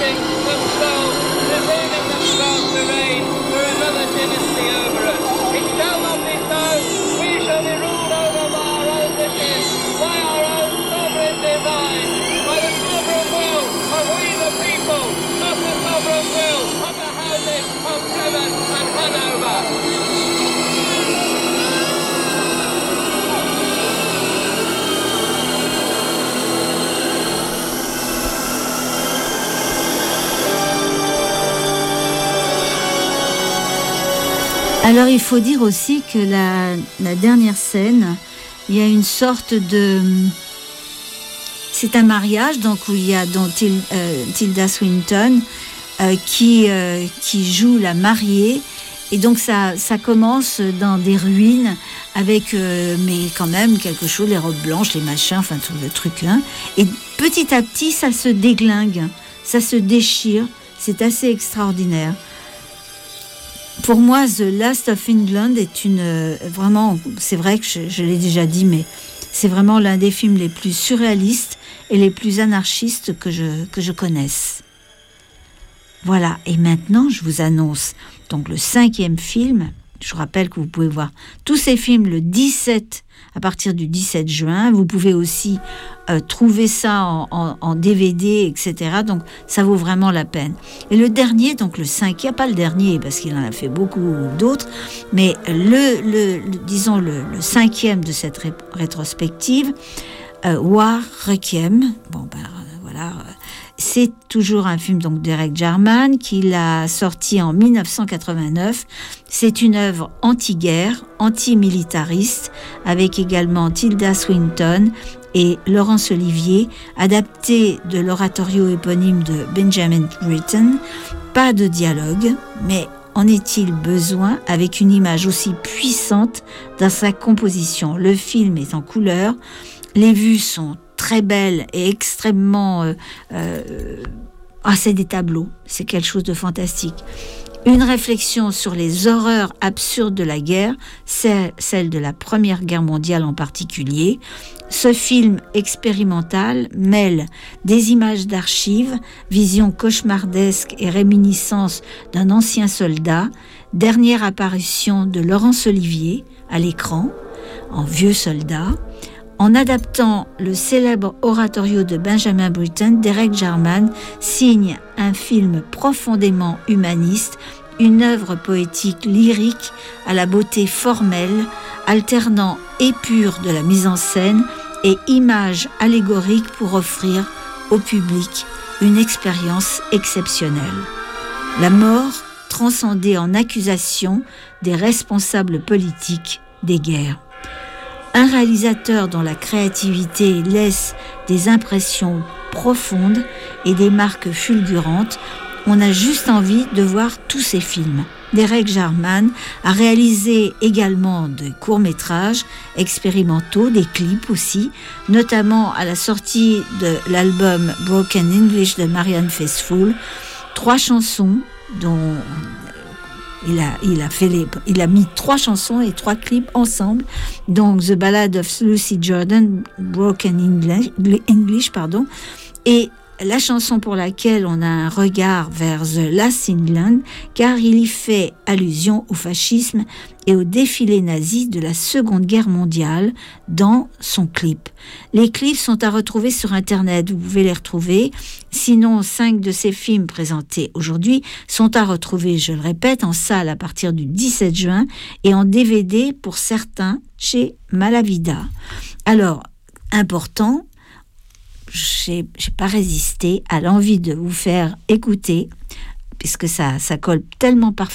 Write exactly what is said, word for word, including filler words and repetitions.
forgetting themselves, reserving themselves to reign for another dynasty over us. It shall not be so. We shall be ruled over by our own wishes, by our own sovereign divine, by the sovereign will of we the people, not the sovereign will of the houses of Plymouth and Hanover. Alors il faut dire aussi que la, la dernière scène, il y a une sorte de... C'est un mariage donc, où il y a donc, Til, euh, Tilda Swinton euh, qui, euh, qui joue la mariée. Et donc ça, ça commence dans des ruines avec, euh, mais quand même, quelque chose, les robes blanches, les machins, enfin tout le truc. Hein. Et petit à petit, ça se déglingue, ça se déchire. C'est assez extraordinaire. Pour moi, The Last of England est une... Euh, vraiment, c'est vrai que je, je l'ai déjà dit, mais c'est vraiment l'un des films les plus surréalistes et les plus anarchistes que je, que je connaisse. Voilà, et maintenant, je vous annonce donc le cinquième film. Je rappelle que vous pouvez voir tous ces films le dix-sept, à partir du dix-sept juin. Vous pouvez aussi euh, trouver ça en, en, en D V D, et cetera. Donc, ça vaut vraiment la peine. Et le dernier, donc le cinquième, pas le dernier, parce qu'il en a fait beaucoup d'autres, mais le, le, le disons le, le cinquième de cette ré- rétrospective, euh, War Requiem. Bon, ben voilà... Euh, c'est toujours un film donc d'Eric Jarman qu'il a sorti en dix-neuf cent quatre-vingt-neuf. C'est une œuvre anti-guerre, anti-militariste, avec également Tilda Swinton et Laurence Olivier, adaptée de l'oratorio éponyme de Benjamin Britten. Pas de dialogue, mais en est-il besoin avec une image aussi puissante dans sa composition? Le film est en couleur, les vues sont très belle et extrêmement... Euh, euh, ah, c'est des tableaux, c'est quelque chose de fantastique. Une réflexion sur les horreurs absurdes de la guerre, c'est celle de la Première Guerre mondiale en particulier. Ce film expérimental mêle des images d'archives, visions cauchemardesques et réminiscences d'un ancien soldat, dernière apparition de Laurence Olivier à l'écran, en vieux soldat. En adaptant le célèbre oratorio de Benjamin Britten, Derek Jarman signe un film profondément humaniste, une œuvre poétique lyrique à la beauté formelle, alternant épure de la mise en scène et images allégoriques pour offrir au public une expérience exceptionnelle. La mort transcendée en accusation des responsables politiques des guerres. Un réalisateur dont la créativité laisse des impressions profondes et des marques fulgurantes, on a juste envie de voir tous ces films. Derek Jarman a réalisé également de courts-métrages expérimentaux, des clips aussi, notamment à la sortie de l'album Broken English de Marianne Faithfull, trois chansons dont... Il a, il, a fait les, il a mis trois chansons et trois clips ensemble. Donc, The Ballad of Lucy Jordan, Broken English, English pardon, et la chanson pour laquelle on a un regard vers The Last England, car il y fait allusion au fascisme et au défilé nazi de la Seconde Guerre mondiale dans son clip. Les clips sont à retrouver sur Internet, vous pouvez les retrouver. Sinon, cinq de ces films présentés aujourd'hui sont à retrouver, je le répète, en salle à partir du dix-sept juin et en D V D pour certains chez Malavida. Alors, important, j'ai, j'ai pas résisté à l'envie de vous faire écouter, puisque ça, ça colle tellement parfaitement